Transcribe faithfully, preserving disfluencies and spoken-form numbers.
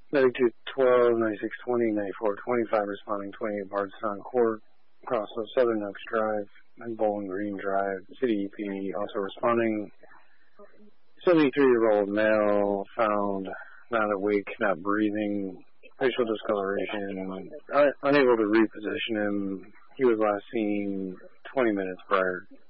ninety-two twelve, ninety-six twenty, ninety-four twenty-five responding, twenty-eight Bardstown Court, across of Southern Oaks Drive and Bowling Green Drive, City E P D also responding. seventy-three-year-old male found not awake, not breathing, facial discoloration, un- unable to reposition him. He was last seen twenty minutes prior.